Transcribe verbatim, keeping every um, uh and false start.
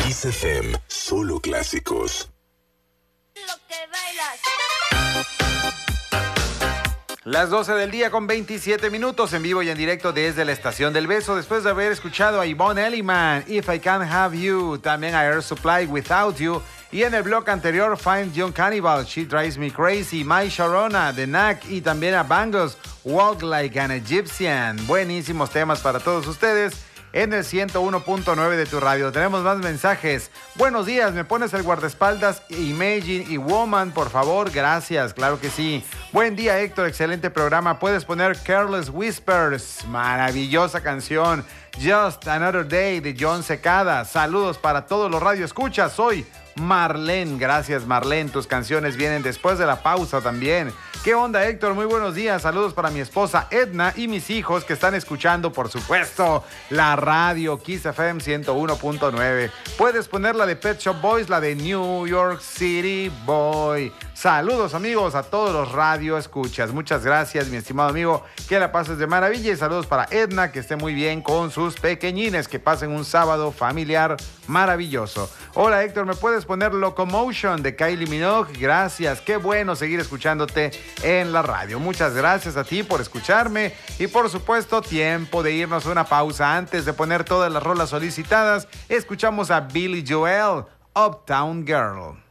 Kiss F M, solo clásicos. Lo que bailas. Las doce del día con veintisiete minutos en vivo y en directo desde la Estación del Beso, después de haber escuchado a Yvonne Elliman, If I Can't Have You, también a Air Supply, Without You, y en el bloque anterior Find Young Cannibal, She Drives Me Crazy, My Sharona, The Knack, y también a Bangles, Walk Like an Egyptian. Buenísimos temas para todos ustedes en el ciento uno punto nueve de tu radio. Tenemos más mensajes. Buenos días, ¿me pones el guardaespaldas Imagine y Woman, por favor? Gracias, claro que sí. Buen día, Héctor, excelente programa. Puedes poner Careless Whispers, maravillosa canción. Just Another Day de John Secada. Saludos para todos los radioescuchas. Soy Marlene. Gracias, Marlene. Tus canciones vienen después de la pausa también. ¿Qué onda, Héctor? Muy buenos días. Saludos para mi esposa Edna y mis hijos que están escuchando, por supuesto, la radio Kiss F M ciento uno punto nueve. Puedes poner la de Pet Shop Boys, la de New York City Boy. Saludos, amigos, a todos los radioescuchas. Muchas gracias, mi estimado amigo. Que la pases de maravilla. Y saludos para Edna, que esté muy bien con sus pequeñines. Que pasen un sábado familiar maravilloso. Hola, Héctor, ¿me puedes poner Locomotion de Kylie Minogue? Gracias. Qué bueno seguir escuchándote en la radio. Muchas gracias a ti por escucharme. Y por supuesto, tiempo de irnos a una pausa. Antes de poner todas las rolas solicitadas, escuchamos a Billy Joel, Uptown Girl.